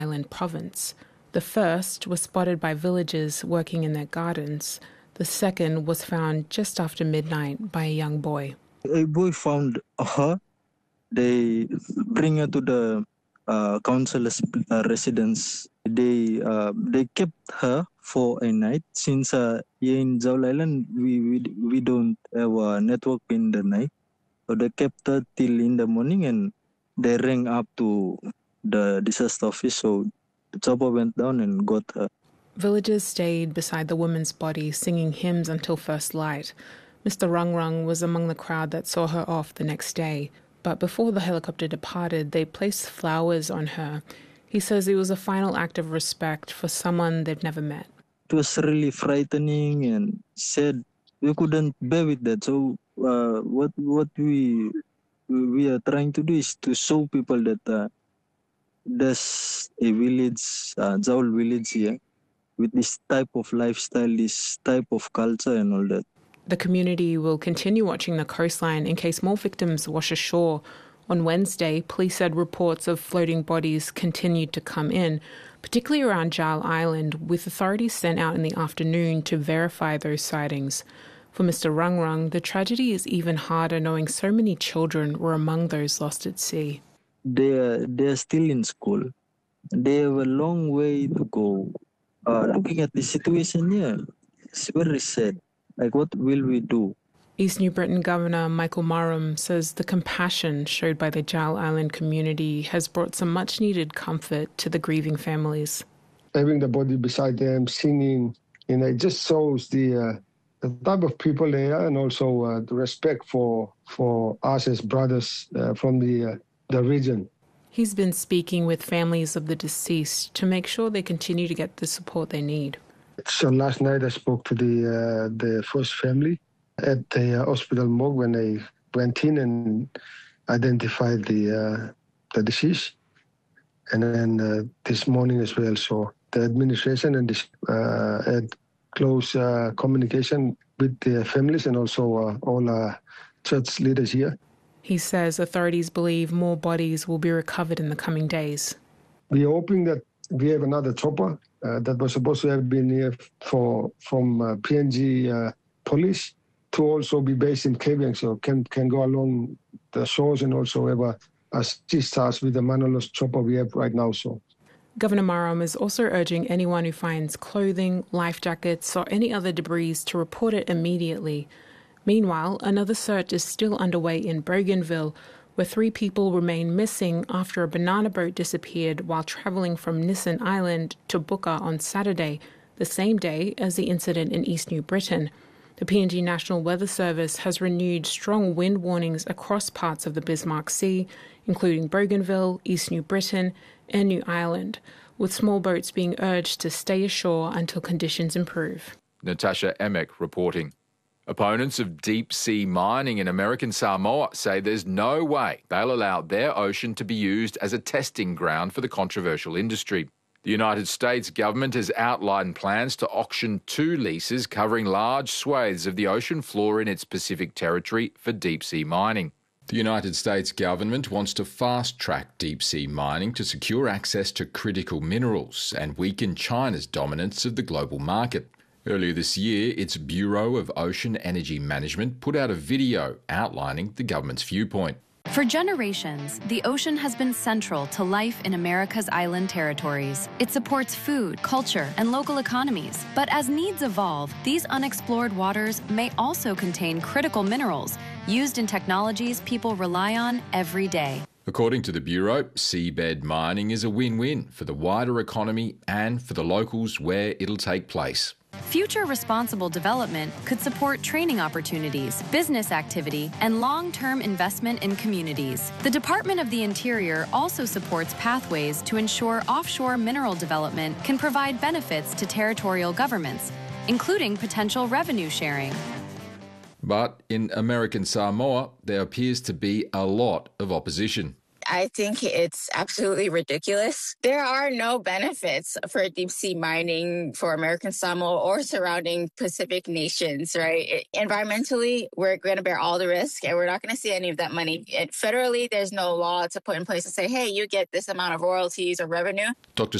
Island province. The first was spotted by villagers working in their gardens. The second was found just after midnight by a young boy. A boy found her. They bring her to the council's residence. They kept her for a night since here in Zaul Island we don't have a network in the night. So they kept her till in the morning and they rang up to the disaster office. So the chopper went down and got her. Villagers stayed beside the woman's body singing hymns until first light. Mr. Rung Rung was among the crowd that saw her off the next day. But before the helicopter departed, they placed flowers on her. He says it was a final act of respect for someone they've never met. It was really frightening and sad. We couldn't bear with that. So what we are trying to do is to show people that there's a village, Zaul village here, with this type of lifestyle, this type of culture and all that. The community will continue watching the coastline in case more victims wash ashore. On Wednesday, police said reports of floating bodies continued to come in, particularly around Zaul Island, with authorities sent out in the afternoon to verify those sightings. For Mr. Rung Rung, the tragedy is even harder knowing so many children were among those lost at sea. They're still in school. They have a long way to go. Looking at the situation here, it's very sad. Like, what will we do? East New Britain Governor Michael Marum says the compassion showed by the Zaul Island community has brought some much-needed comfort to the grieving families. Having the body beside them, singing, it just shows the type of people they are and also the respect for us as brothers from the region. He's been speaking with families of the deceased to make sure they continue to get the support they need. So last night I spoke to the first family at the hospital morgue when they went in and identified the deceased. And then this morning as well. So the administration and had close communication with the families and also all church leaders here. He says authorities believe more bodies will be recovered in the coming days. We are hoping that we have another chopper that was supposed to have been here from PNG police to also be based in Kavieng, so can go along the shores and also have assist us with the Manolos chopper we have right now. So, Governor Marum is also urging anyone who finds clothing, life jackets or any other debris to report it immediately. Meanwhile, another search is still underway in Bougainville, where 3 people remain missing after a banana boat disappeared while travelling from Nissan Island to Buka on Saturday, the same day as the incident in East New Britain. The PNG National Weather Service has renewed strong wind warnings across parts of the Bismarck Sea, including Bougainville, East New Britain and New Ireland, with small boats being urged to stay ashore until conditions improve. Natasha Emek reporting. Opponents of deep-sea mining in American Samoa say there's no way they'll allow their ocean to be used as a testing ground for the controversial industry. The United States government has outlined plans to auction 2 leases covering large swathes of the ocean floor in its Pacific territory for deep-sea mining. The United States government wants to fast-track deep-sea mining to secure access to critical minerals and weaken China's dominance of the global market. Earlier this year, its Bureau of Ocean Energy Management put out a video outlining the government's viewpoint. For generations, the ocean has been central to life in America's island territories. It supports food, culture, and local economies. But as needs evolve, these unexplored waters may also contain critical minerals used in technologies people rely on every day. According to the Bureau, seabed mining is a win-win for the wider economy and for the locals where it'll take place. Future responsible development could support training opportunities, business activity, and long-term investment in communities. The Department of the Interior also supports pathways to ensure offshore mineral development can provide benefits to territorial governments, including potential revenue sharing. But in American Samoa, there appears to be a lot of opposition. I think it's absolutely ridiculous. There are no benefits for deep sea mining for American Samoa or surrounding Pacific nations, right? Environmentally, we're going to bear all the risk and we're not going to see any of that money. Federally, there's no law to put in place to say, hey, you get this amount of royalties or revenue. Dr.